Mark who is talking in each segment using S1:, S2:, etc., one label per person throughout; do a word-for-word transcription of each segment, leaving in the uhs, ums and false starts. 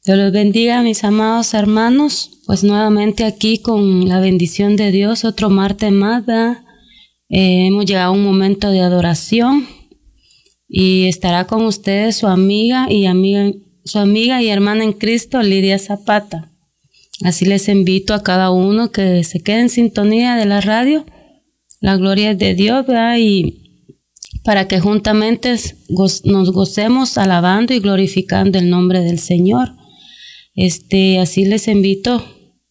S1: Dios los bendiga, mis amados hermanos. Pues nuevamente aquí con la bendición de Dios, otro martes más, ¿verdad? Eh, hemos llegado a un momento de adoración y estará con ustedes su amiga y amiga, su amiga y hermana en Cristo, Lidia Zapata. Así les invito a cada uno que se quede en sintonía de la radio. La gloria es de Dios, ¿verdad? Y para que juntamente nos gocemos alabando y glorificando el nombre del Señor. Este, así les invito,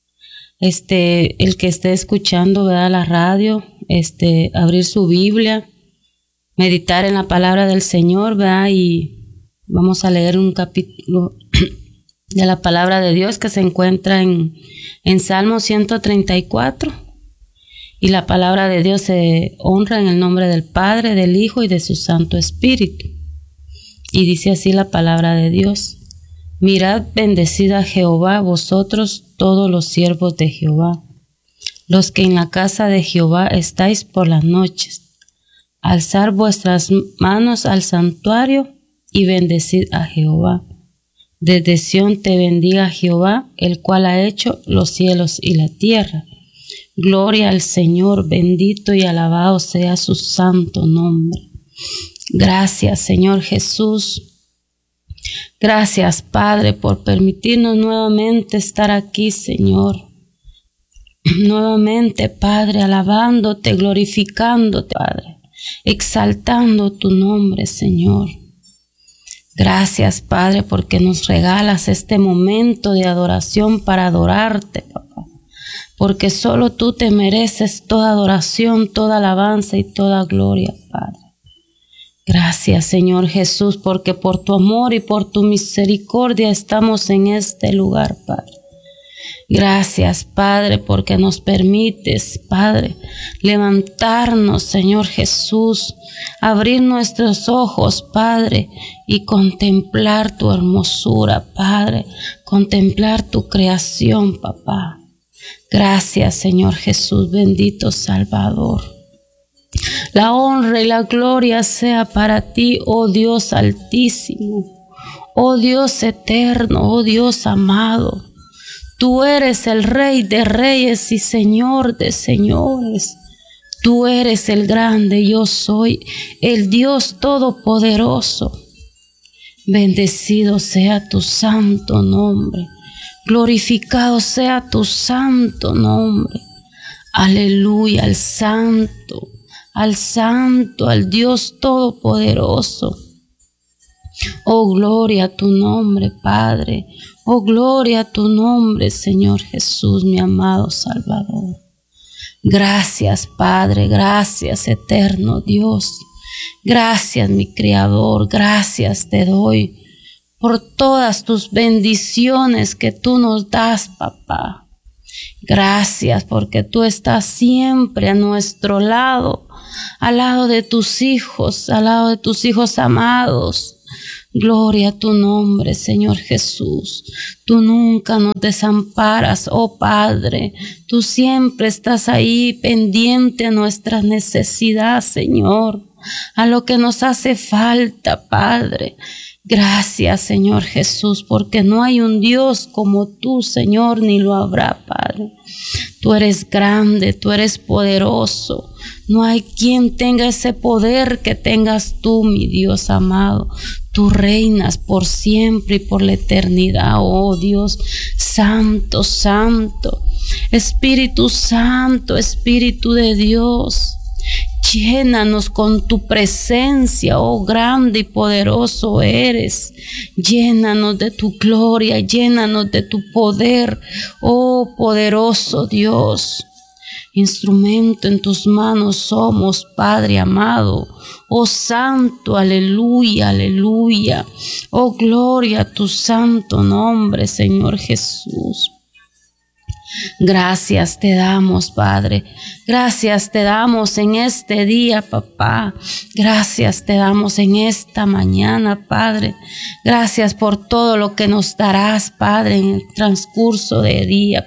S1: este, el que esté escuchando, ¿verdad?, la radio, este, abrir su Biblia, meditar en la palabra del Señor, ¿verdad? Y vamos a leer un capítulo de la palabra de Dios que se encuentra en, en Salmo ciento treinta y cuatro. Y la palabra de Dios se honra en el nombre del Padre, del Hijo y de su Santo Espíritu. Y dice así la palabra de Dios: Mirad, bendecid a Jehová, vosotros todos los siervos de Jehová, los que en la casa de Jehová estáis por las noches. Alzad vuestras manos al santuario y bendecid a Jehová. Desde Sión te bendiga Jehová, el cual ha hecho los cielos y la tierra. Gloria al Señor, bendito y alabado sea su santo nombre. Gracias, Señor Jesús. Gracias, Padre, por permitirnos nuevamente estar aquí, Señor. Nuevamente, Padre, alabándote, glorificándote, Padre, exaltando tu nombre, Señor. Gracias, Padre, porque nos regalas este momento de adoración para adorarte, papá. Porque solo tú te mereces toda adoración, toda alabanza y toda gloria, Padre. Gracias, Señor Jesús, porque por tu amor y por tu misericordia estamos en este lugar, Padre. Gracias, Padre, porque nos permites, Padre, levantarnos, Señor Jesús, abrir nuestros ojos, Padre, y contemplar tu hermosura, Padre, contemplar tu creación, papá. Gracias, Señor Jesús, bendito Salvador. La honra y la gloria sea para ti, oh Dios altísimo, oh Dios eterno, oh Dios amado. Tú eres el Rey de reyes y Señor de señores. Tú eres el grande, yo soy el Dios todopoderoso. Bendecido sea tu santo nombre, glorificado sea tu santo nombre. Aleluya, al santo, al santo, al Dios todopoderoso. Oh, gloria a tu nombre, Padre. Oh, gloria a tu nombre, Señor Jesús, mi amado Salvador. Gracias, Padre, gracias, eterno Dios. Gracias, mi Creador, gracias te doy por todas tus bendiciones que tú nos das, papá. Gracias porque tú estás siempre a nuestro lado, al lado de tus hijos, al lado de tus hijos amados. Gloria a tu nombre, Señor Jesús. Tú nunca nos desamparas, oh Padre. Tú siempre estás ahí pendiente a nuestra necesidad, Señor, a lo que nos hace falta, Padre. Gracias, Señor Jesús, porque no hay un Dios como tú, Señor, ni lo habrá, Padre. Tú eres grande, tú eres poderoso. No hay quien tenga ese poder que tengas tú, mi Dios amado. Tú reinas por siempre y por la eternidad, oh Dios santo, santo. Espíritu Santo, Espíritu de Dios. Llénanos con tu presencia, oh grande y poderoso eres. Llénanos de tu gloria, llénanos de tu poder, oh poderoso Dios. Instrumento en tus manos somos, Padre amado. Oh santo, aleluya, aleluya. Oh gloria a tu santo nombre, Señor Jesús. Gracias te damos, Padre. Gracias te damos en este día, papá. Gracias te damos en esta mañana, Padre. Gracias por todo lo que nos darás, Padre, en el transcurso del día, Padre.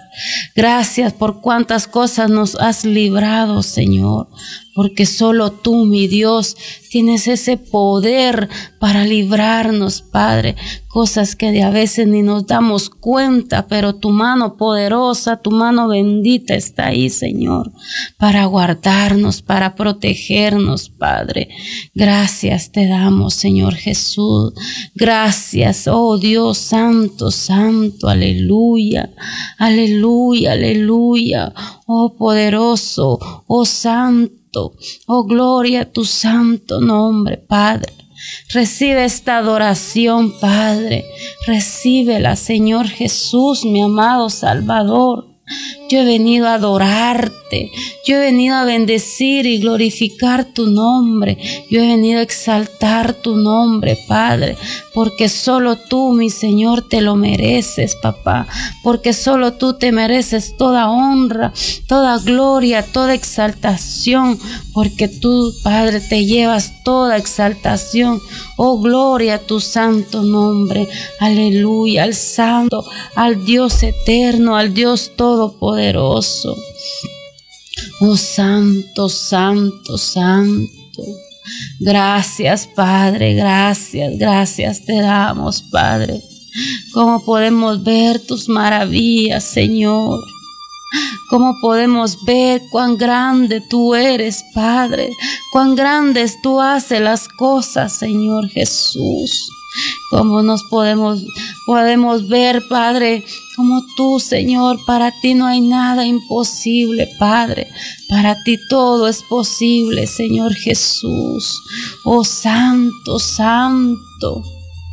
S1: Gracias por cuántas cosas nos has librado, Señor, porque solo tú, mi Dios, tienes ese poder para librarnos, Padre, cosas que a veces ni nos damos cuenta, pero tu mano poderosa, tu mano bendita está ahí, Señor, para guardarnos, para protegernos, Padre. Gracias te damos, Señor Jesús. Gracias, oh Dios santo, santo, aleluya, aleluya, aleluya, oh poderoso, oh santo. Oh, gloria a tu santo nombre, Padre. Recibe esta adoración, Padre. Recíbela, Señor Jesús, mi amado Salvador. Yo he venido a adorarte, yo he venido a bendecir y glorificar tu nombre, yo he venido a exaltar tu nombre, Padre, porque solo tú, mi Señor, te lo mereces, papá, porque solo tú te mereces toda honra, toda gloria, toda exaltación, porque tú, Padre, te llevas toda exaltación. Oh, gloria a tu santo nombre, aleluya, al santo, al Dios eterno, al Dios todopoderoso. Oh, santo, santo, santo. Gracias, Padre, gracias, gracias te damos, Padre. ¿Cómo podemos ver tus maravillas, Señor? ¿Cómo podemos ver cuán grande tú eres, Padre? Cuán grandes tú haces las cosas, Señor Jesús. ¿Cómo nos podemos, podemos ver, Padre, como tú, Señor? Para ti no hay nada imposible, Padre. Para ti todo es posible, Señor Jesús. Oh, santo, santo.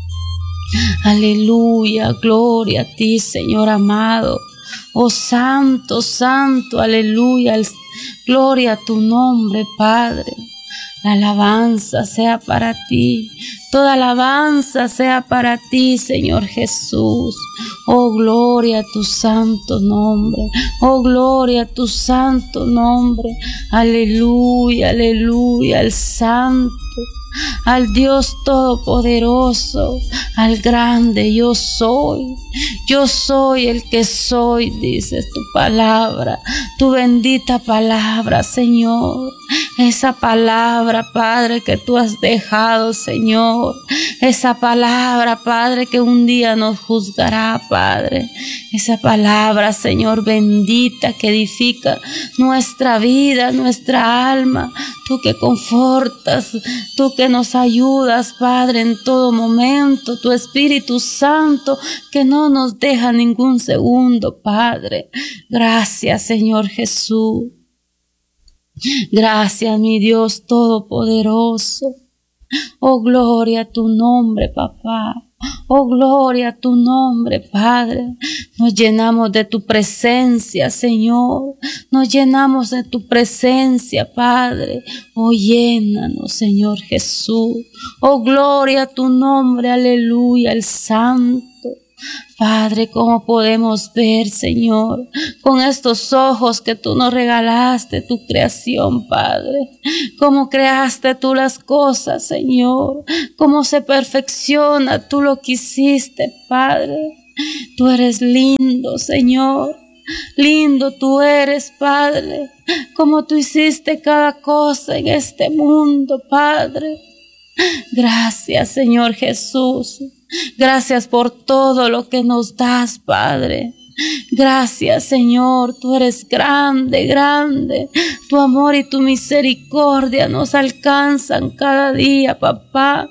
S1: Aleluya, gloria a ti, Señor amado. Oh, santo, santo, aleluya, gloria a tu nombre, Padre. La alabanza sea para ti, toda alabanza sea para ti, Señor Jesús. Oh, gloria a tu santo nombre, oh, gloria a tu santo nombre. Aleluya, aleluya, al santo, al Dios todopoderoso, al grande yo soy. Yo soy el que soy, dices tu palabra, tu bendita palabra, Señor. Esa palabra, Padre, que tú has dejado, Señor. Esa palabra, Padre, que un día nos juzgará, Padre. Esa palabra, Señor, bendita, que edifica nuestra vida, nuestra alma. Tú que confortas, tú que nos ayudas, Padre, en todo momento. Tu Espíritu Santo que no nos deja ningún segundo, Padre. Gracias, Señor Jesús. Gracias, mi Dios todopoderoso. Oh, gloria a tu nombre, papá. Oh, gloria a tu nombre, Padre. Nos llenamos de tu presencia, Señor. Nos llenamos de tu presencia, Padre. Oh, llénanos, Señor Jesús. Oh, gloria a tu nombre, aleluya, el santo. Padre, ¿cómo podemos ver, Señor, con estos ojos que tú nos regalaste, tu creación, Padre? ¿Cómo creaste tú las cosas, Señor? ¿Cómo se perfecciona? Tú lo quisiste, Padre. Tú eres lindo, Señor. Lindo tú eres, Padre. Como tú hiciste cada cosa en este mundo, Padre. Gracias, Señor Jesús. Gracias por todo lo que nos das, Padre. Gracias, Señor. Tú eres grande, grande. Tu amor y tu misericordia nos alcanzan cada día, papá.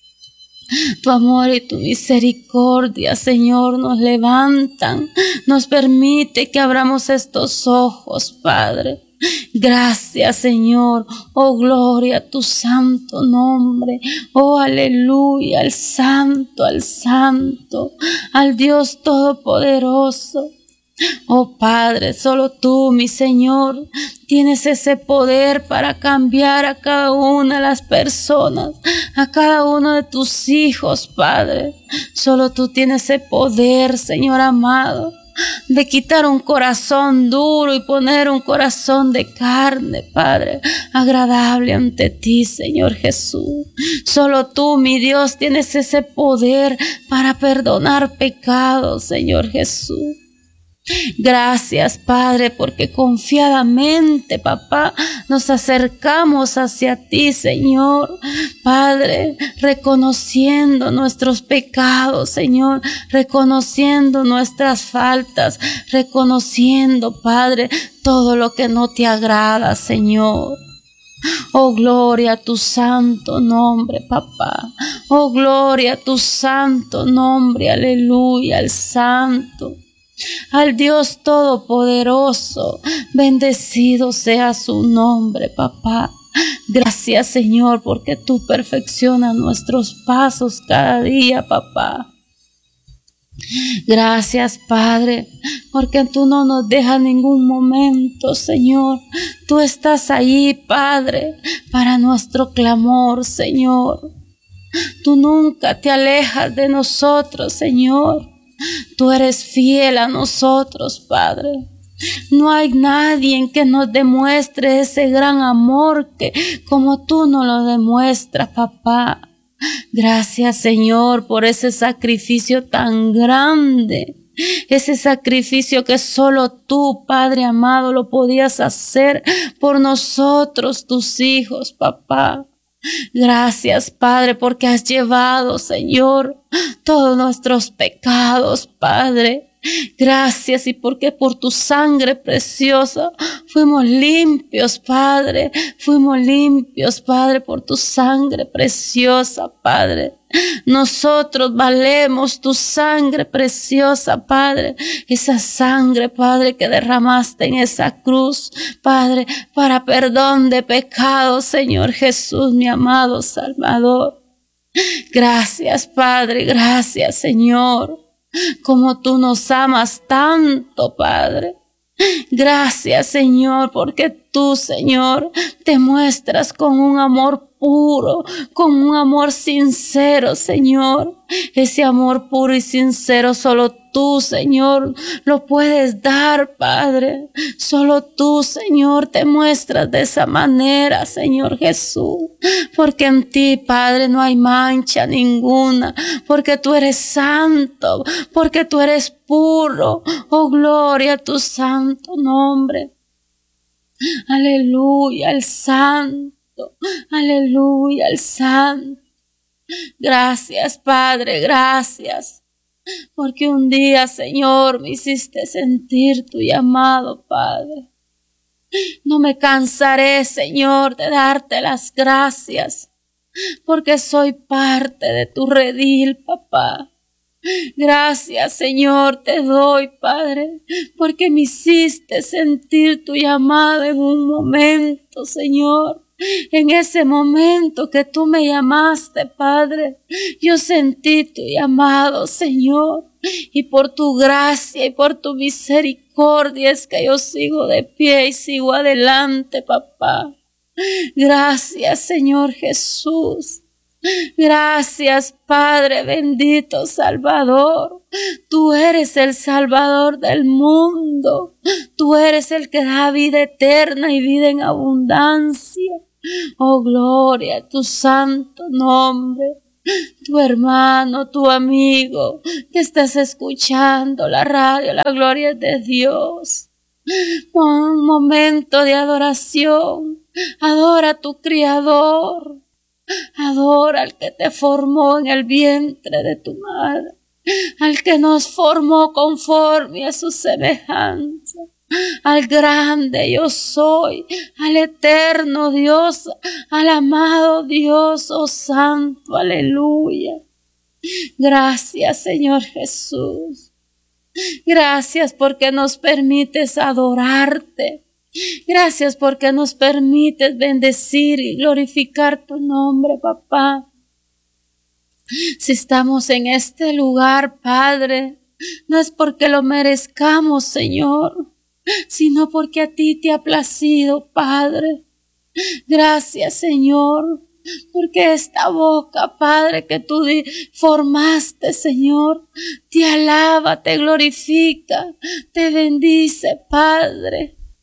S1: Tu amor y tu misericordia, Señor, nos levantan. Nos permite que abramos estos ojos, Padre. Gracias, Señor. Oh, gloria a tu santo nombre. Oh, aleluya, al santo, al santo, al Dios todopoderoso. Oh, Padre, solo tú, mi Señor, tienes ese poder para cambiar a cada una de las personas, a cada uno de tus hijos, Padre. Solo tú tienes ese poder, Señor amado, de quitar un corazón duro y poner un corazón de carne, Padre, agradable ante ti, Señor Jesús. Solo tú, mi Dios, tienes ese poder para perdonar pecados, Señor Jesús. Gracias, Padre, porque confiadamente, papá, nos acercamos hacia ti, Señor. Padre, reconociendo nuestros pecados, Señor, reconociendo nuestras faltas, reconociendo, Padre, todo lo que no te agrada, Señor. Oh, gloria a tu santo nombre, papá. Oh, gloria a tu santo nombre, aleluya, al santo. Al Dios Todopoderoso, bendecido sea su nombre, papá. Gracias, Señor, porque tú perfeccionas nuestros pasos cada día, papá. Gracias, Padre, porque tú no nos dejas ningún momento, Señor. Tú estás ahí, Padre, para nuestro clamor, Señor. Tú nunca te alejas de nosotros, Señor. Tú eres fiel a nosotros, Padre. No hay nadie en que nos demuestre ese gran amor que como tú nos lo demuestras, papá. Gracias, Señor, por ese sacrificio tan grande. Ese sacrificio que solo tú, Padre amado, lo podías hacer por nosotros, tus hijos, papá. Gracias, Padre, porque has llevado, Señor, todos nuestros pecados, Padre. Gracias, y porque por tu sangre preciosa fuimos limpios, Padre. Fuimos limpios, Padre, por tu sangre preciosa, Padre. Nosotros valemos tu sangre preciosa, Padre. Esa sangre, Padre, que derramaste en esa cruz, Padre, para perdón de pecados, Señor Jesús, mi amado Salvador. Gracias, Padre, gracias, Señor. Como tú nos amas tanto, Padre. Gracias, Señor, porque tú, Señor, te muestras con un amor puro, con un amor sincero, Señor. Ese amor puro y sincero solo tú, Señor, lo puedes dar, Padre. Solo tú, Señor, te muestras de esa manera, Señor Jesús. Porque en ti, Padre, no hay mancha ninguna. Porque tú eres santo, porque tú eres puro. Oh, gloria a tu santo nombre. Aleluya, al santo. Aleluya, al santo. Gracias, Padre, gracias. Porque un día, Señor, me hiciste sentir tu llamado, Padre. No me cansaré, Señor, de darte las gracias, porque soy parte de tu redil, papá. Gracias, Señor, te doy, Padre, porque me hiciste sentir tu llamado en un momento, Señor. En ese momento que tú me llamaste, Padre, yo sentí tu llamado, Señor. Y por tu gracia y por tu misericordia es que yo sigo de pie y sigo adelante, papá. Gracias, Señor Jesús. Gracias, Padre bendito Salvador. Tú eres el Salvador del mundo. Tú eres el que da vida eterna y vida en abundancia. Oh, gloria a tu santo nombre. Tu hermano, tu amigo, que estás escuchando la radio, la gloria es de Dios. Un momento de adoración. Adora a tu Criador. Adora al que te formó en el vientre de tu madre, al que nos formó conforme a su semejanza, al grande yo soy, al eterno Dios, al amado Dios, oh santo, aleluya. Gracias, Señor Jesús. Gracias porque nos permites adorarte. Gracias porque nos permites bendecir y glorificar tu nombre, papá. Si estamos en este lugar, Padre, no es porque lo merezcamos, Señor, sino porque a ti te ha placido, Padre. Gracias, Señor, porque esta boca, Padre, que tú formaste, Señor, te alaba, te glorifica, te bendice, Padre.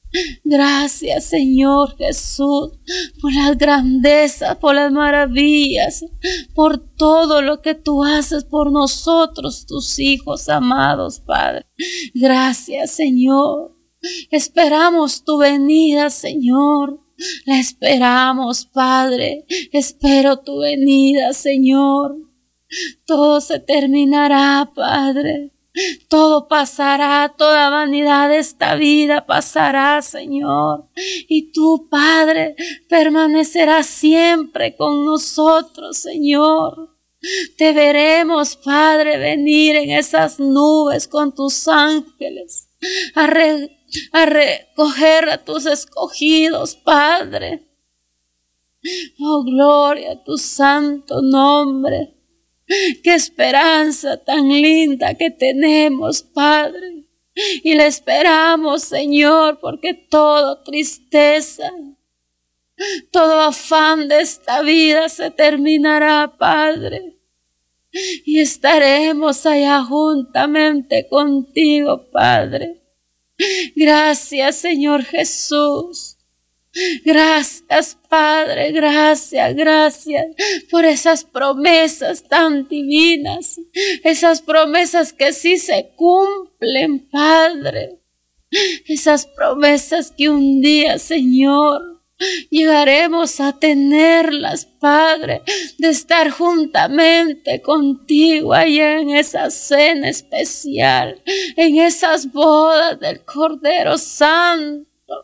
S1: Gracias, Señor Jesús, por las grandezas, por las maravillas, por todo lo que tú haces por nosotros, tus hijos amados, Padre. Gracias, Señor. Esperamos tu venida, Señor. La esperamos, Padre. Espero tu venida, Señor. Todo se terminará, Padre. Todo pasará, toda vanidad de esta vida pasará, Señor. Y tú, Padre, permanecerás siempre con nosotros, Señor. Te veremos, Padre, venir en esas nubes con tus ángeles a, re, a recoger a tus escogidos, Padre. Oh, gloria a tu santo nombre. Qué esperanza tan linda que tenemos, Padre. Y la esperamos, Señor, porque toda tristeza, todo afán de esta vida se terminará, Padre. Y estaremos allá juntamente contigo, Padre. Gracias, Señor Jesús. Gracias, Padre, gracias, gracias por esas promesas tan divinas, esas promesas que sí se cumplen, Padre, esas promesas que un día, Señor, llegaremos a tenerlas, Padre, de estar juntamente contigo allá en esa cena especial, en esas bodas del Cordero Santo.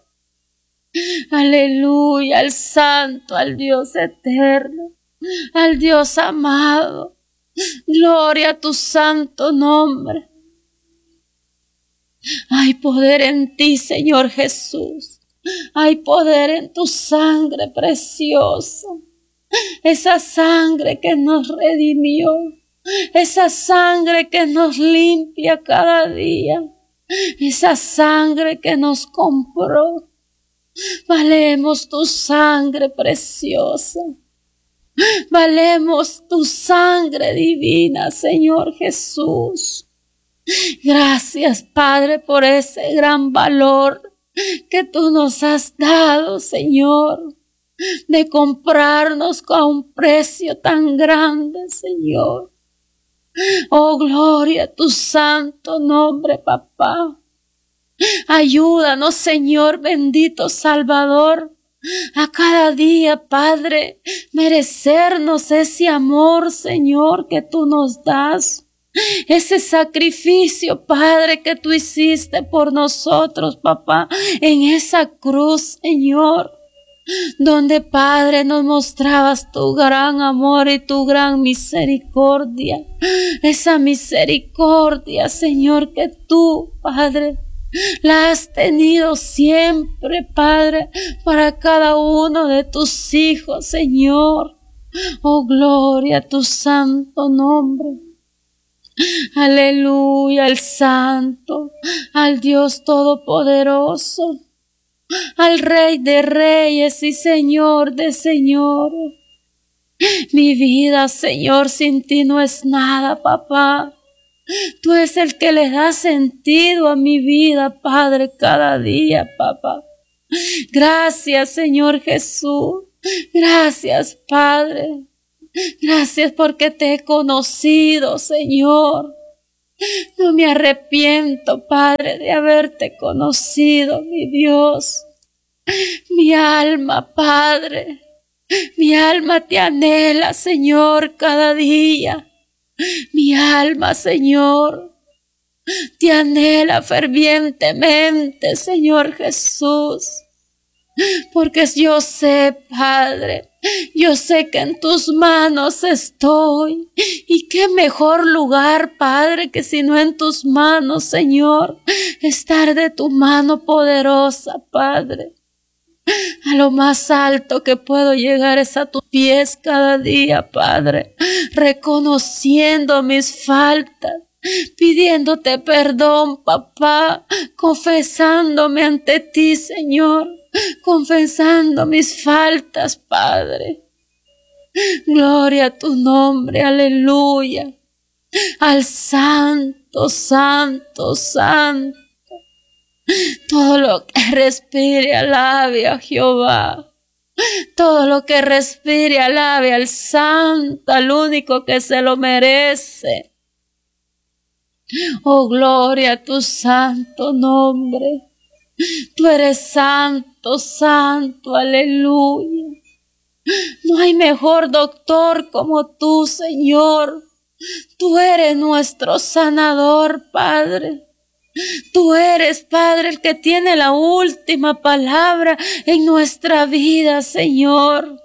S1: Aleluya, al Santo, al Dios eterno, al Dios amado. Gloria a tu santo nombre. Hay poder en ti, Señor Jesús. Hay poder en tu sangre preciosa. Esa sangre que nos redimió. Esa sangre que nos limpia cada día. Esa sangre que nos compró. Valemos tu sangre preciosa. Valemos tu sangre divina, Señor Jesús. Gracias, Padre, por ese gran valor que tú nos has dado, Señor, de comprarnos con un precio tan grande, Señor. Oh, gloria a tu santo nombre, papá. Ayúdanos, Señor bendito Salvador, a cada día, Padre, merecernos ese amor, Señor, que tú nos das. Ese sacrificio, Padre, que tú hiciste por nosotros, papá, en esa cruz, Señor, donde, Padre, nos mostrabas tu gran amor y tu gran misericordia. Esa misericordia, Señor, que tú, Padre, la has tenido siempre, Padre, para cada uno de tus hijos, Señor. Oh, gloria a tu santo nombre. Aleluya, al Santo, al Dios Todopoderoso, al Rey de Reyes y Señor de Señores. Mi vida, Señor, sin ti no es nada, papá. Tú eres el que le da sentido a mi vida, Padre, cada día, papá. Gracias, Señor Jesús. Gracias, Padre. Gracias porque te he conocido, Señor. No me arrepiento, Padre, de haberte conocido, mi Dios. Mi alma, Padre, mi alma te anhela, Señor, cada día. Mi alma, Señor, te anhela fervientemente, Señor Jesús. Porque yo sé, Padre, yo sé que en tus manos estoy. Y qué mejor lugar, Padre, que si no en tus manos, Señor, estar de tu mano poderosa, Padre. A lo más alto que puedo llegar es a tus pies cada día, Padre, reconociendo mis faltas, pidiéndote perdón, papá, confesándome ante ti, Señor, confesando mis faltas, Padre. Gloria a tu nombre, aleluya, al Santo, Santo, Santo. Todo lo que respire, alabe a Jehová. Todo lo que respire, alabe al Santo, al único que se lo merece. Oh, gloria a tu santo nombre. Tú eres santo, santo, aleluya. No hay mejor doctor como tú, Señor. Tú eres nuestro sanador, Padre. Tú eres, Padre, el que tiene la última palabra en nuestra vida, Señor.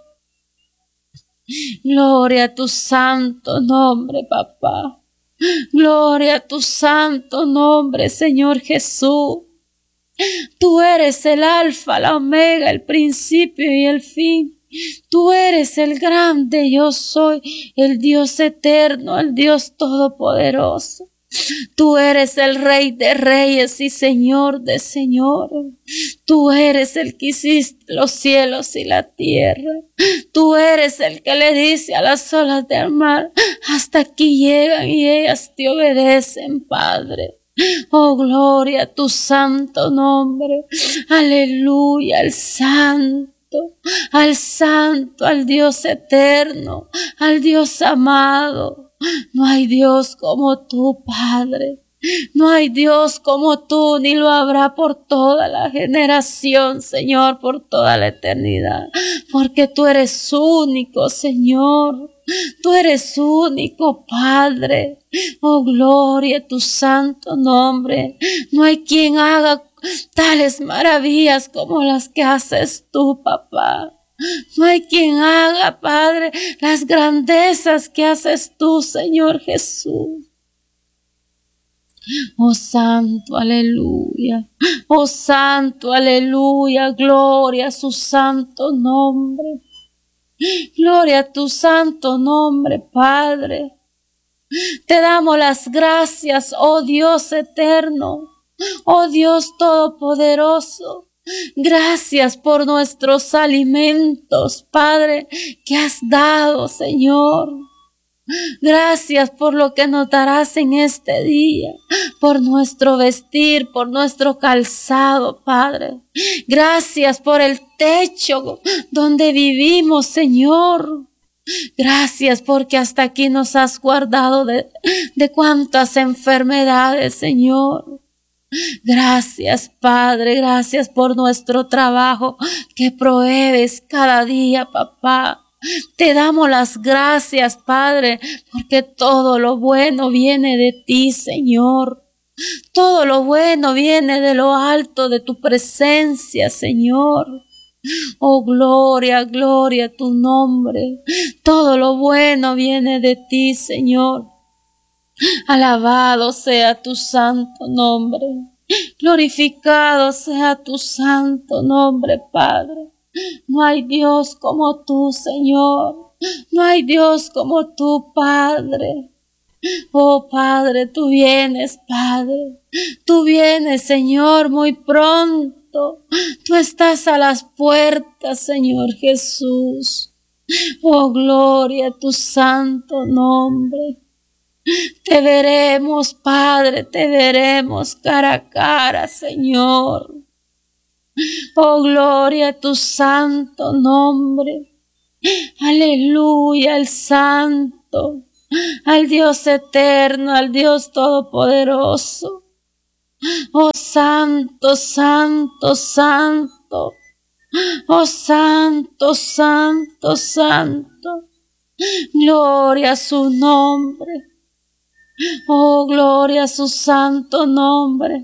S1: Gloria a tu santo nombre, papá. Gloria a tu santo nombre, Señor Jesús. Tú eres el alfa, la omega, el principio y el fin. Tú eres el grande yo soy, el Dios eterno, el Dios todopoderoso. Tú eres el Rey de reyes y Señor de señores. Tú eres el que hiciste los cielos y la tierra. Tú eres el que le dice a las olas del mar, hasta aquí llegan y ellas te obedecen, Padre. Oh, gloria a tu santo nombre. Aleluya, al santo, al santo, al Dios eterno, al Dios amado. No hay Dios como tú, Padre. No hay Dios como tú, ni lo habrá por toda la generación, Señor, por toda la eternidad. Porque tú eres único, Señor. Tú eres único, Padre. Oh, gloria a tu santo nombre. No hay quien haga tales maravillas como las que haces tú, papá. No hay quien haga, Padre, las grandezas que haces tú, Señor Jesús. Oh, santo, aleluya. Oh, santo, aleluya. Gloria a su santo nombre. Gloria a tu santo nombre, Padre. Te damos las gracias, oh Dios eterno, oh Dios todopoderoso. Gracias por nuestros alimentos, Padre, que has dado, Señor. Gracias por lo que nos darás en este día, por nuestro vestir, por nuestro calzado, Padre. Gracias por el techo donde vivimos, Señor. Gracias porque hasta aquí nos has guardado de, de cuántas enfermedades, Señor. Gracias, Padre, gracias por nuestro trabajo que provees cada día, papá. Te damos las gracias, Padre, porque todo lo bueno viene de ti, Señor. Todo lo bueno viene de lo alto de tu presencia, Señor. Oh, gloria, gloria a tu nombre. Todo lo bueno viene de ti, Señor. Alabado sea tu santo nombre. Glorificado sea tu santo nombre, Padre. No hay Dios como tú, Señor. No hay Dios como tú, Padre. Oh, Padre, tú vienes, Padre. Tú vienes, Señor, muy pronto. Tú estás a las puertas, Señor Jesús. Oh, gloria a tu santo nombre. Te veremos, Padre, te veremos cara a cara, Señor. Oh, gloria a tu santo nombre. Aleluya, al santo, al Dios eterno, al Dios todopoderoso. Oh, santo, santo, santo. Oh, santo, santo, santo. Gloria a su nombre. Oh, gloria a su santo nombre.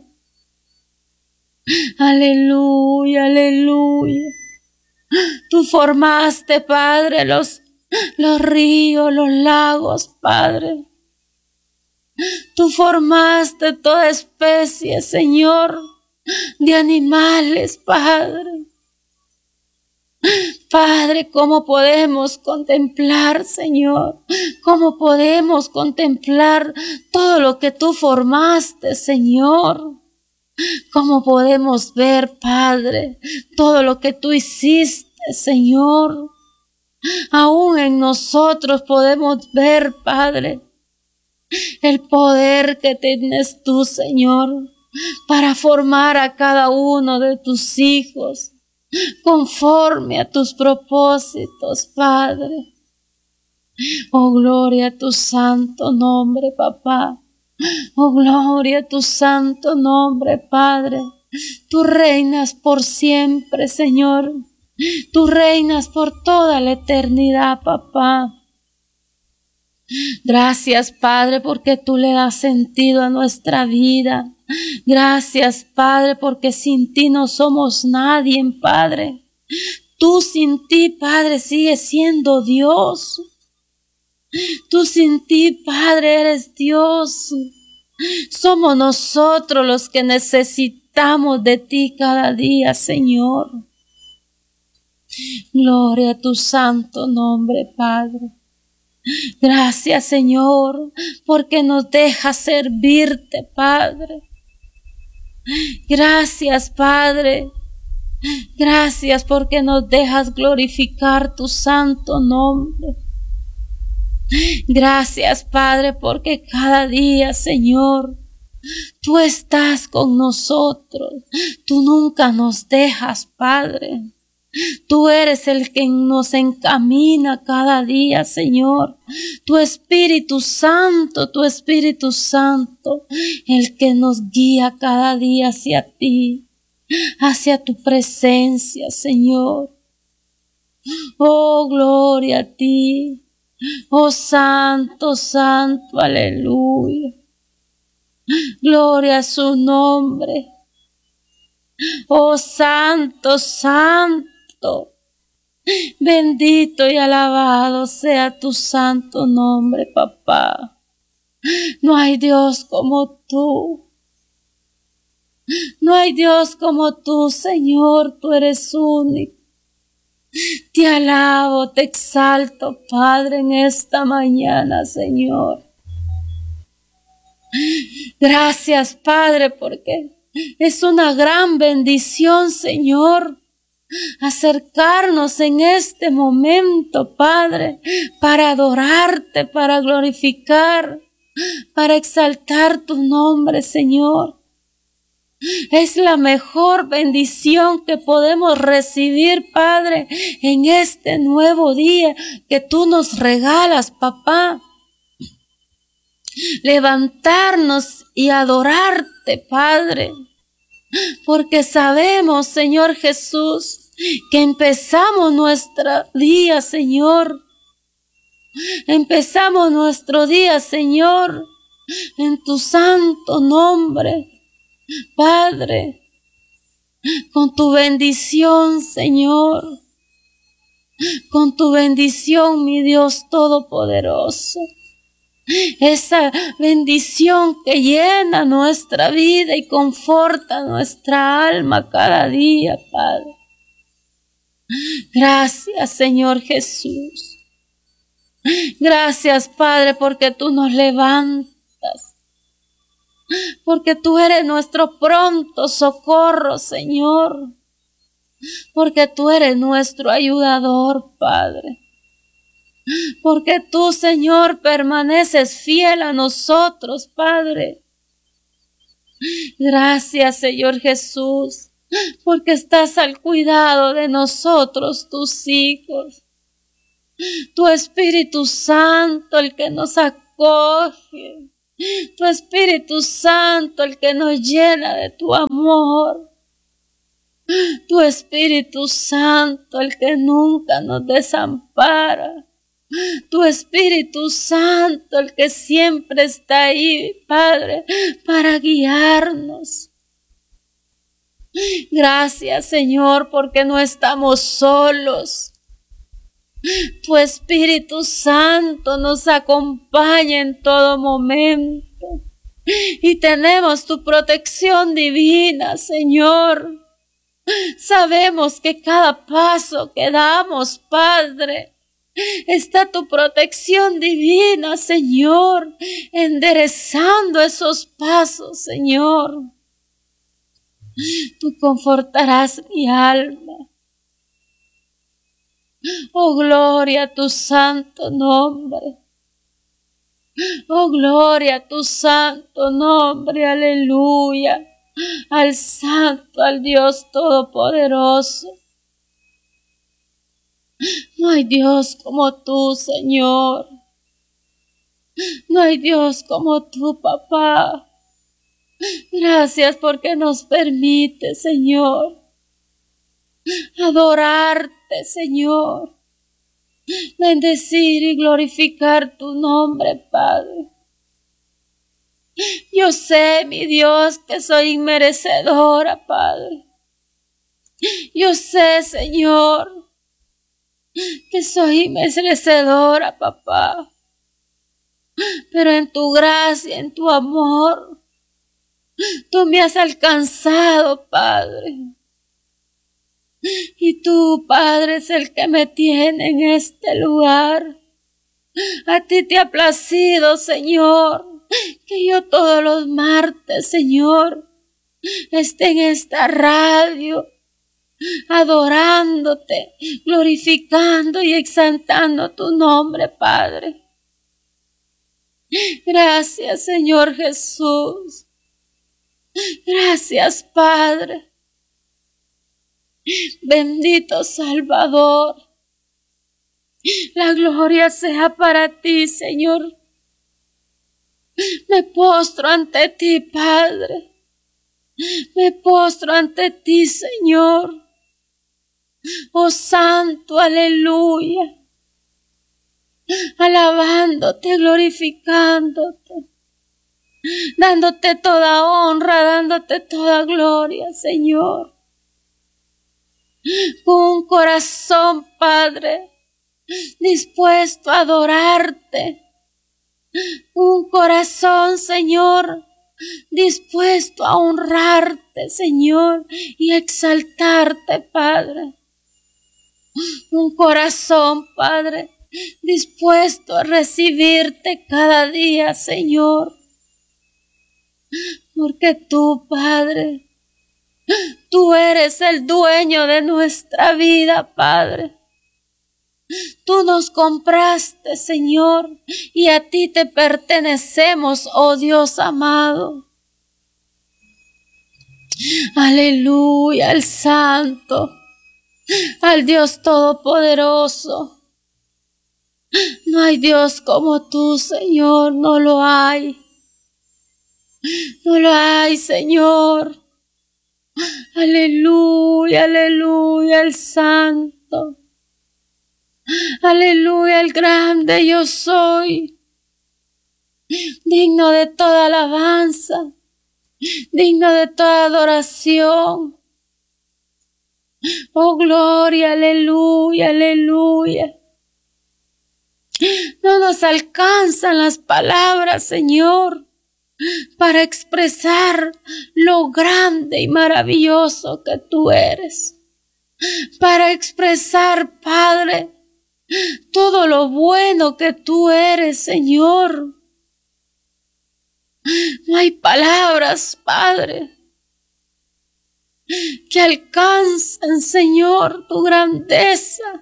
S1: Aleluya, aleluya. Tú formaste, Padre, los, los ríos, los lagos, Padre. Tú formaste toda especie, Señor, de animales, Padre. Padre, ¿cómo podemos contemplar, Señor? ¿Cómo podemos contemplar todo lo que tú formaste, Señor? ¿Cómo podemos ver, Padre, todo lo que tú hiciste, Señor? Aún en nosotros podemos ver, Padre, el poder que tienes tú, Señor. para formar a cada uno de tus hijos conforme a tus propósitos, Padre. Oh, gloria a tu santo nombre, papá. Oh, gloria a tu santo nombre, Padre. Tú reinas por siempre, Señor. Tú reinas por toda la eternidad, papá. Gracias, Padre, porque tú le das sentido a nuestra vida. Gracias, Padre, porque sin ti no somos nadie, Padre. Tú sin ti, Padre, sigues siendo Dios. Tú sin ti, Padre, eres Dios. Somos nosotros los que necesitamos de ti cada día, Señor. Gloria a tu santo nombre, Padre. Gracias, Señor, porque nos dejas servirte, Padre. Gracias, Padre. Gracias porque nos dejas glorificar tu santo nombre. Gracias, Padre, porque cada día, Señor, tú estás con nosotros. Tú nunca nos dejas, Padre. Tú eres el que nos encamina cada día, Señor. Tu Espíritu Santo, tu Espíritu Santo, el que nos guía cada día hacia ti, hacia tu presencia, Señor. Oh, gloria a ti. Oh, santo, santo, aleluya. Gloria a su nombre. Oh, santo, santo. Bendito y alabado sea tu santo nombre, papá. No hay Dios como tú. No hay Dios como tú, Señor. Tú eres único. Te alabo, te exalto, Padre, en esta mañana, Señor. Gracias, Padre, porque es una gran bendición, Señor, acercarnos en este momento, Padre, para adorarte, para glorificar, para exaltar tu nombre, Señor. Es la mejor bendición que podemos recibir, Padre, en este nuevo día que tú nos regalas, papá. Levantarnos y adorarte, Padre, porque sabemos, Señor Jesús, que empezamos nuestro día, Señor. Empezamos nuestro día, Señor, en tu santo nombre. Padre, con tu bendición, Señor, con tu bendición, mi Dios Todopoderoso, esa bendición que llena nuestra vida y conforta nuestra alma cada día, Padre. Gracias, Señor Jesús. Gracias, Padre, porque tú nos levantas. Porque tú eres nuestro pronto socorro, Señor. Porque tú eres nuestro ayudador, Padre. Porque tú, Señor, permaneces fiel a nosotros, Padre. Gracias, Señor Jesús, porque estás al cuidado de nosotros, tus hijos. Tu Espíritu Santo, el que nos acoge. Tu Espíritu Santo, el que nos llena de tu amor. Tu Espíritu Santo, el que nunca nos desampara. Tu Espíritu Santo, el que siempre está ahí, Padre, para guiarnos. Gracias, Señor, porque no estamos solos. Tu Espíritu Santo nos acompaña en todo momento y tenemos tu protección divina, Señor. Sabemos que cada paso que damos, Padre, está tu protección divina, Señor, enderezando esos pasos, Señor. Tú confortarás mi alma. Oh, gloria a tu santo nombre. Oh, gloria a tu santo nombre, aleluya. al Santo, al Dios Todopoderoso. No hay Dios como tú, Señor. No hay Dios como tú, papá. Gracias porque nos permite, Señor, adorarte, Señor. Bendecir y glorificar tu nombre, Padre. Yo sé, mi Dios, que soy inmerecedora, Padre. Yo sé, Señor, que soy inmerecedora, papá. Pero en tu gracia, en tu amor, tú me has alcanzado, Padre. Y tú, Padre, es el que me tiene en este lugar. A ti te ha placido, Señor, que yo todos los martes, Señor, esté en esta radio, adorándote, glorificando y exaltando tu nombre, Padre. Gracias, Señor Jesús. Gracias, Padre. Bendito Salvador. La gloria sea para ti, Señor. Me postro ante ti, Padre. Me postro ante ti, Señor. Oh Santo, aleluya. Alabándote, glorificándote, dándote toda honra, dándote toda gloria, Señor. Con un corazón, Padre, dispuesto a adorarte. Un corazón, Señor, dispuesto a honrarte, Señor, y exaltarte, Padre. Un corazón, Padre, dispuesto a recibirte cada día, Señor. Porque tú, Padre, tú eres el dueño de nuestra vida, Padre. Tú nos compraste, Señor, y a ti te pertenecemos, oh Dios amado. Aleluya, al Santo, al Dios Todopoderoso. No hay Dios como tú, Señor, no lo hay. No lo hay, Señor. Aleluya, aleluya, el Santo. Aleluya, el grande yo soy. Digno de toda alabanza, digno de toda adoración. Oh, gloria, aleluya, aleluya. No nos alcanzan las palabras, Señor, para expresar lo grande y maravilloso que tú eres. Para expresar, Padre, todo lo bueno que tú eres, Señor. No hay palabras, Padre, que alcancen, Señor, tu grandeza.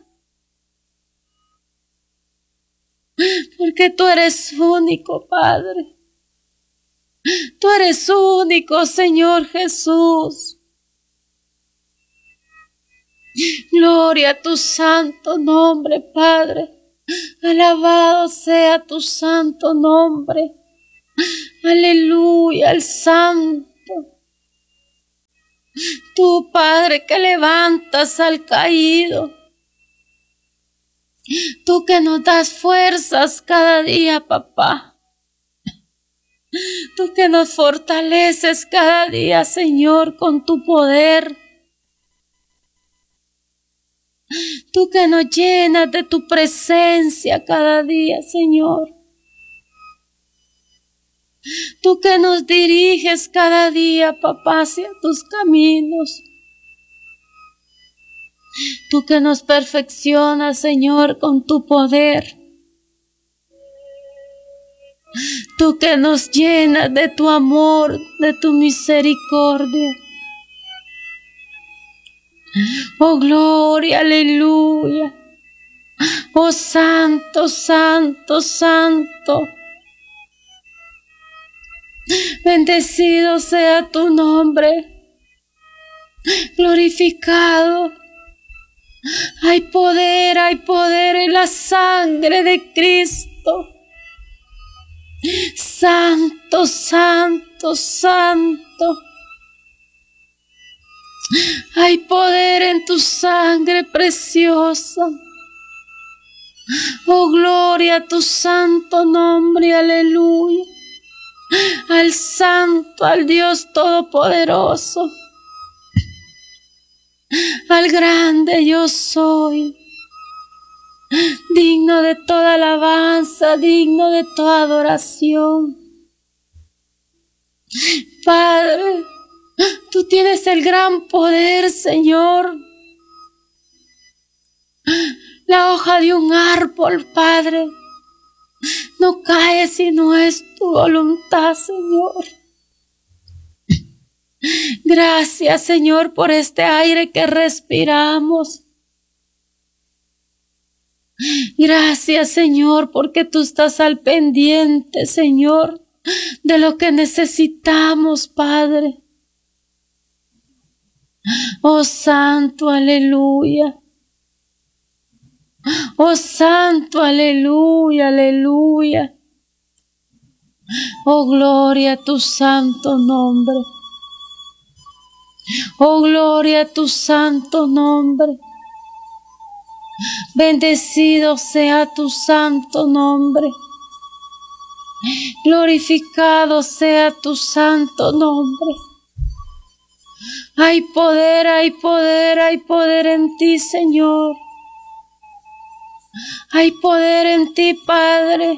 S1: Porque tú eres único, Padre. Tú eres único, Señor Jesús. Gloria a tu santo nombre, Padre. Alabado sea tu santo nombre. Aleluya, al Santo. Tú, Padre, que levantas al caído. Tú que nos das fuerzas cada día, papá. Tú que nos fortaleces cada día, Señor, con tu poder. Tú que nos llenas de tu presencia cada día, Señor. Tú que nos diriges cada día, papá, hacia tus caminos. Tú que nos perfeccionas, Señor, con tu poder. Tú que nos llenas de tu amor, de tu misericordia. Oh, gloria, aleluya. Oh, santo, santo, santo. Bendecido sea tu nombre, glorificado. Hay poder, hay poder en la sangre de Cristo. Santo, santo, santo. Hay poder en tu sangre preciosa. Oh, gloria a tu santo nombre, aleluya. Al santo, al Dios todopoderoso. Al grande yo soy. Digno de toda alabanza, digno de toda adoración. Padre, tú tienes el gran poder, Señor. La hoja de un árbol, Padre, no cae si no es tu voluntad, Señor. Gracias, Señor, por este aire que respiramos. Gracias, Señor, porque tú estás al pendiente, Señor, de lo que necesitamos, Padre. Oh, santo, aleluya. Oh, santo, aleluya, aleluya. Oh, gloria a tu santo nombre. Oh, gloria a tu santo nombre. Bendecido sea tu santo nombre. Glorificado sea tu santo nombre. Hay poder, hay poder, hay poder en ti, Señor. Hay poder en ti, Padre.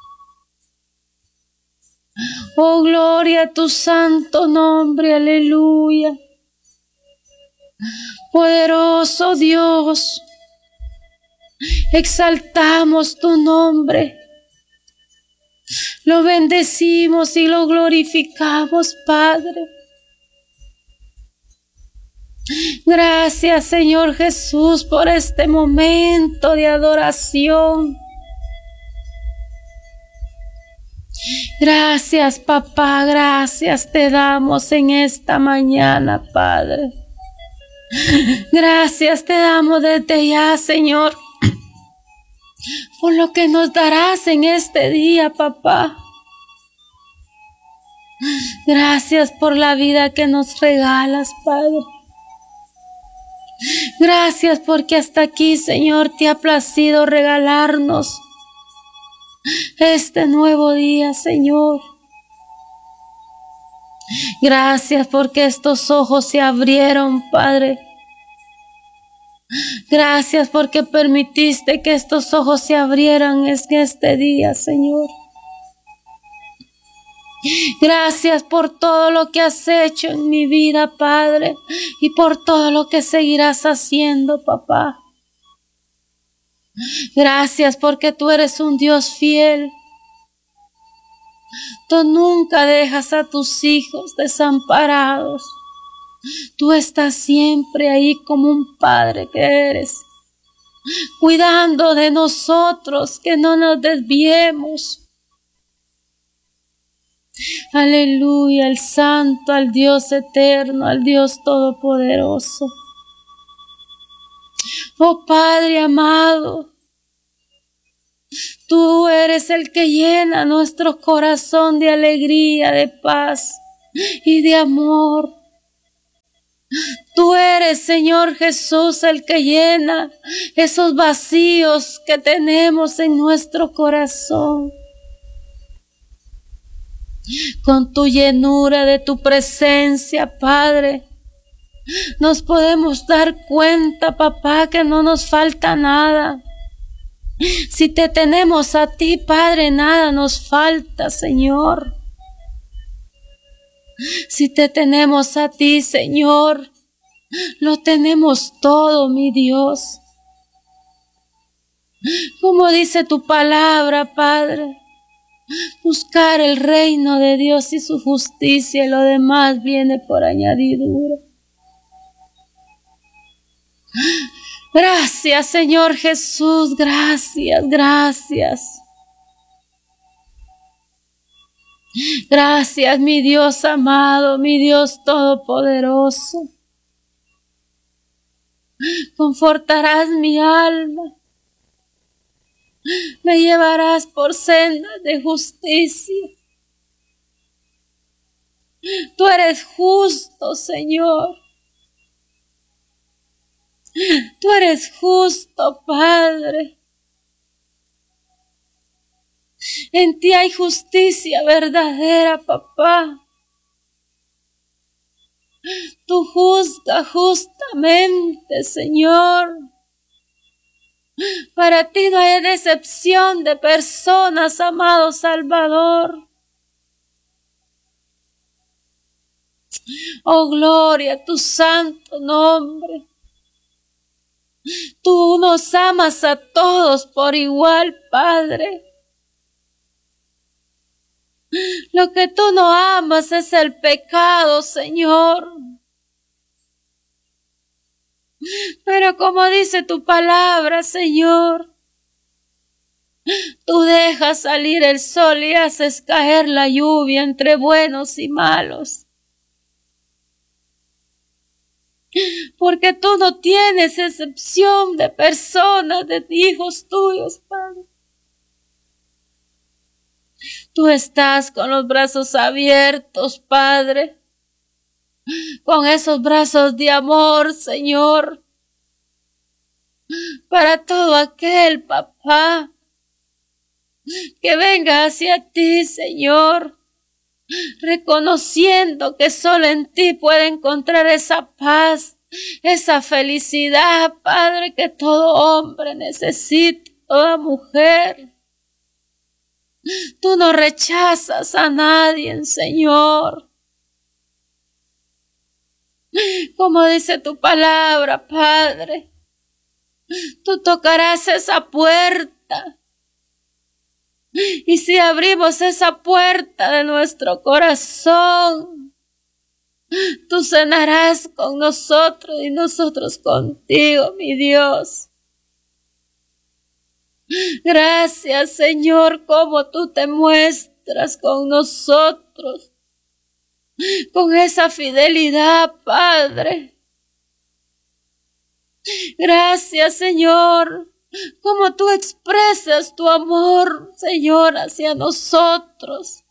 S1: Oh, gloria a tu santo nombre, aleluya. Poderoso Dios, exaltamos tu nombre. Lo bendecimos y lo glorificamos, Padre. Gracias, Señor Jesús, por este momento de adoración. Gracias, papá, gracias te damos en esta mañana, Padre. Gracias te damos desde ya, Señor, por lo que nos darás en este día, papá. Gracias por la vida que nos regalas, Padre. Gracias porque hasta aquí, Señor, te ha placido regalarnos este nuevo día, Señor. Gracias porque estos ojos se abrieron, Padre. Gracias porque permitiste que estos ojos se abrieran en este día, Señor. Gracias por todo lo que has hecho en mi vida, Padre, y por todo lo que seguirás haciendo, papá. Gracias porque tú eres un Dios fiel. Tú nunca dejas a tus hijos desamparados. Tú estás siempre ahí como un padre que eres, cuidando de nosotros, que no nos desviemos. Aleluya, al santo, al Dios eterno, al Dios todopoderoso. Oh Padre amado, tú eres el que llena nuestro corazón de alegría, de paz y de amor. Tú eres, Señor Jesús, el que llena esos vacíos que tenemos en nuestro corazón. Con tu llenura de tu presencia, Padre, nos podemos dar cuenta, papá, que no nos falta nada. Si te tenemos a ti, Padre, nada nos falta, Señor. Si te tenemos a ti, Señor, lo tenemos todo, mi Dios. Como dice tu palabra, Padre, buscar el reino de Dios y su justicia, y lo demás viene por añadidura. Gracias, Señor Jesús, gracias, gracias. Gracias, mi Dios amado, mi Dios todopoderoso. Confortarás mi alma. Me llevarás por sendas de justicia. Tú eres justo, Señor. Tú eres justo, Padre. En ti hay justicia verdadera, papá. Tú juzgas justamente, Señor. Para ti no hay decepción de personas, amado Salvador. Oh, gloria a tu santo nombre. Tú nos amas a todos por igual, Padre. Lo que tú no amas es el pecado, Señor. Pero como dice tu palabra, Señor, tú dejas salir el sol y haces caer la lluvia entre buenos y malos. Porque tú no tienes excepción de personas, de hijos tuyos, Padre. Tú estás con los brazos abiertos, Padre, con esos brazos de amor, Señor, para todo aquel, papá, que venga hacia ti, Señor, reconociendo que solo en ti puede encontrar esa paz, esa felicidad, Padre, que todo hombre necesita, toda mujer. Tú no rechazas a nadie, Señor. Como dice tu palabra, Padre, tú tocarás esa puerta. Y si abrimos esa puerta de nuestro corazón, tú cenarás con nosotros y nosotros contigo, mi Dios. Gracias, Señor, como tú te muestras con nosotros, con esa fidelidad, Padre. Gracias, Señor, como tú expresas tu amor, Señor, hacia nosotros.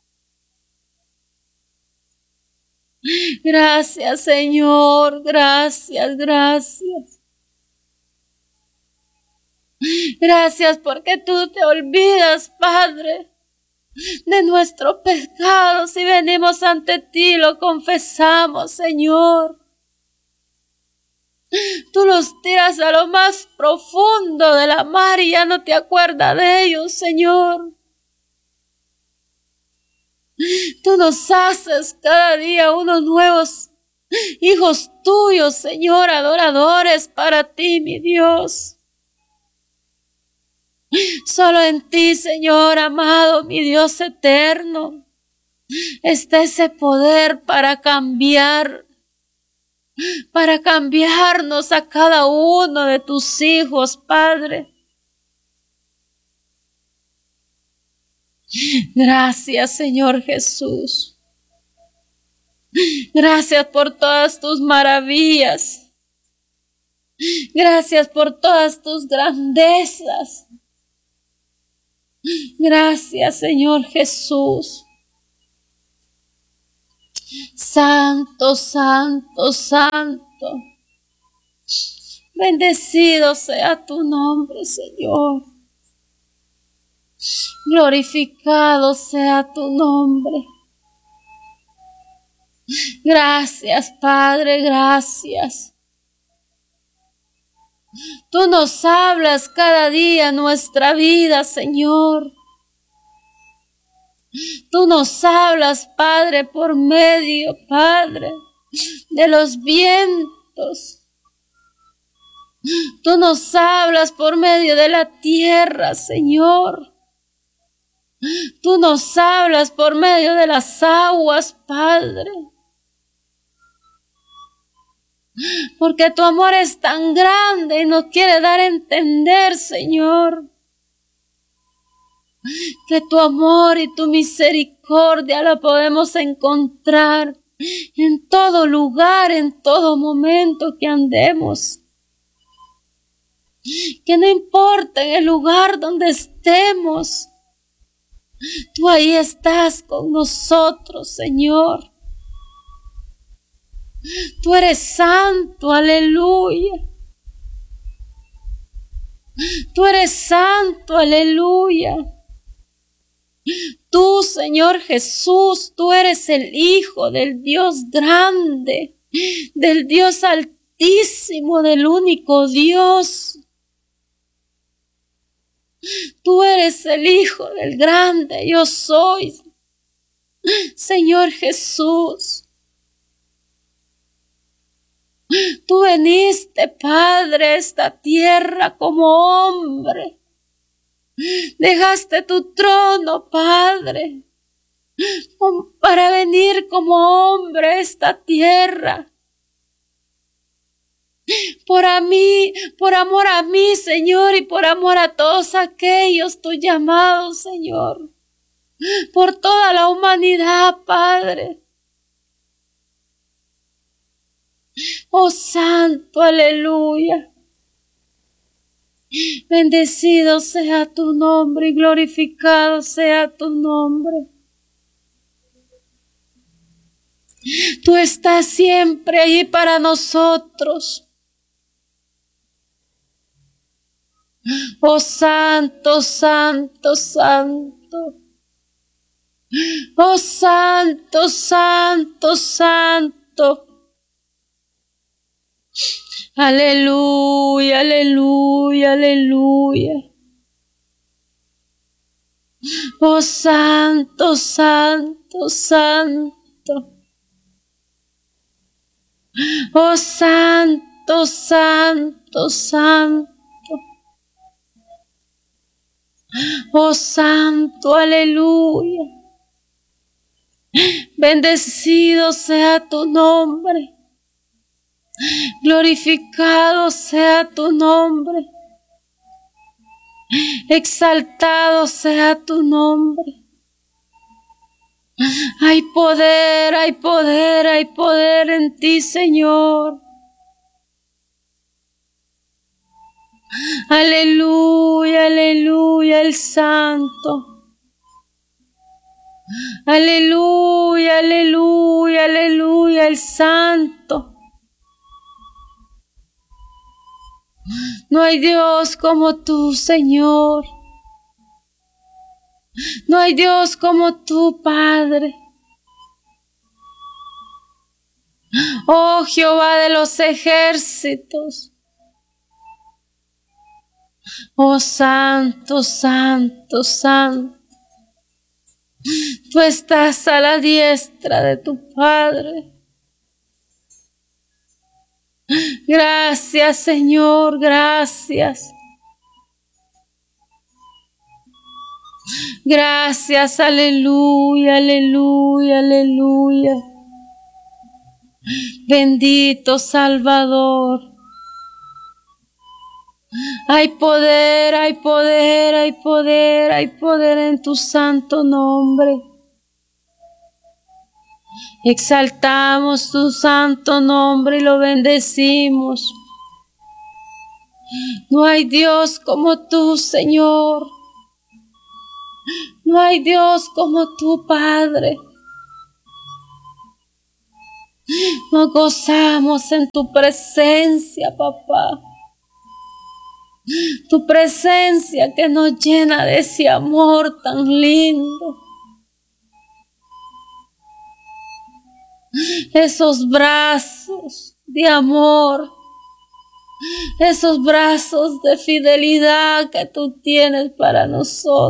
S1: Gracias, Señor, gracias, gracias. Gracias porque tú te olvidas, Padre, de nuestros pecados y venimos ante ti, lo confesamos, Señor. Tú los tiras a lo más profundo de la mar y ya no te acuerdas de ellos, Señor. Tú nos haces cada día unos nuevos hijos tuyos, Señor, adoradores para ti, mi Dios. Solo en ti, Señor amado, mi Dios eterno, está ese poder para cambiar, para cambiarnos a cada uno de tus hijos, Padre. Gracias, Señor Jesús. Gracias por todas tus maravillas. Gracias por todas tus grandezas. Gracias, Señor Jesús. Santo, santo, santo. Bendecido sea tu nombre, Señor. Glorificado sea tu nombre. Gracias, Padre, gracias. Tú nos hablas cada día en nuestra vida, Señor. Tú nos hablas, Padre, por medio, Padre, de los vientos. Tú nos hablas por medio de la tierra, Señor. Tú nos hablas por medio de las aguas, Padre. Porque tu amor es tan grande y nos quiere dar a entender, Señor, que tu amor y tu misericordia la podemos encontrar en todo lugar, en todo momento que andemos. Que no importa en el lugar donde estemos, tú ahí estás con nosotros, Señor. Tú eres santo, aleluya. Tú eres santo, aleluya. Tú, Señor Jesús, tú eres el Hijo del Dios grande, del Dios altísimo, del único Dios. Tú eres el Hijo del grande, yo soy, Señor Jesús. Tú viniste, Padre, a esta tierra como hombre. Dejaste tu trono, Padre, para venir como hombre a esta tierra. Por a mí, por amor a mí, Señor, y por amor a todos aquellos tus llamados, Señor. Por toda la humanidad, Padre. Oh Santo, aleluya. Bendecido sea tu nombre y glorificado sea tu nombre. Tú estás siempre ahí para nosotros. Oh Santo, Santo, Santo. Oh Santo, Santo, Santo. Aleluya, aleluya, aleluya. Oh Santo, Santo, Santo. Oh Santo, Santo, Santo. Oh Santo, aleluya. Bendecido sea tu nombre. Glorificado sea tu nombre. Exaltado sea tu nombre. Hay poder, hay poder, hay poder en ti, Señor. Aleluya, aleluya, el Santo. Aleluya, aleluya, aleluya, el Santo. No hay Dios como tú, Señor. No hay Dios como tú, Padre. Oh Jehová de los ejércitos. Oh Santo, Santo, Santo. Tú estás a la diestra de tu Padre. Gracias, Señor, gracias. Gracias, aleluya, aleluya, aleluya. Bendito Salvador. Hay poder, hay poder, hay poder, hay poder en tu santo nombre. Exaltamos tu santo nombre y lo bendecimos. No hay Dios como tú, Señor. No hay Dios como tú, Padre. Nos gozamos en tu presencia, papá. Tu presencia que nos llena de ese amor tan lindo. Esos brazos de amor. Esos brazos de fidelidad que tú tienes para nosotros.